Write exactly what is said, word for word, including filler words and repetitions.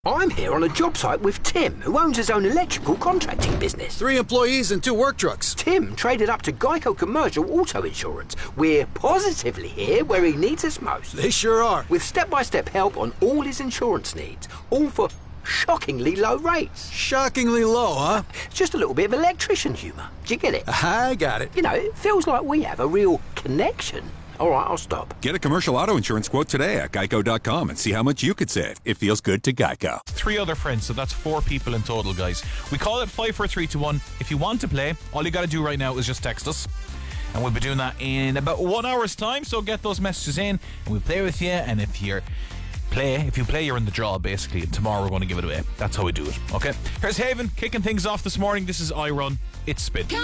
I'm here on a job site with Tim, who owns his own electrical contracting business. Three employees and two work trucks. Tim traded up to Geico Commercial Auto Insurance. We're positively here where he needs us most. They sure are. With step-by-step help on all his insurance needs, all for shockingly low rates. Shockingly low, huh? Just a little bit of electrician humour. Do you get it? I got it. You know, it feels like we have a real connection. All right, I'll stop. Get a commercial auto insurance quote today at geico dot com and see how much you could save. It feels good to Geico. Three other friends, so that's four people in total, guys. We call it five four three two one. If you want to play, all you got to do right now is just text us. And we'll be doing that in about one hour's time, so get those messages in and we'll play with you. And if you're play, if you play, you're in the draw, basically. And tomorrow we're going to give it away. That's how we do it, okay? Here's Haven kicking things off this morning. This is I Run. It's Spin.